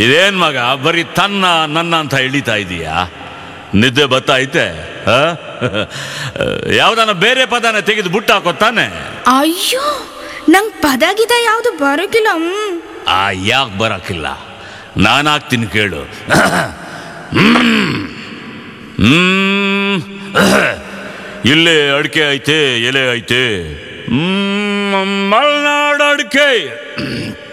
ಇದೇನ್ ಮಗ ಬರೀ ತನ್ನ ನನ್ನ ಅಂತ ಎಳಿತಾ ಇದೀಯಾ? ನಿದ್ದೆ ಬತ್ತಾಯ್ತೆ? ಯಾವ್ದಾನ ಬೇರೆ ಪದನ ತೆಗೆದು ಬುಟ್ಟ ಹಾಕೋತಾನೆ. ಅಯ್ಯೋ, ನಂಗೆ ಪದ ಗಿದ ಯಾವುದು ಬರೋಕಿಲ್ಲ. ಯಾಕೆ ಬರಕಿಲ್ಲ? ನಾನು ಹಾಕ್ತೀನಿ ಕೇಳು. ಇಲ್ಲೇ ಅಡಿಕೆ ಐತೆ, ಎಲೆ ಐತೆ, ಮಲೆನಾಡು ಅಡಿಕೆ.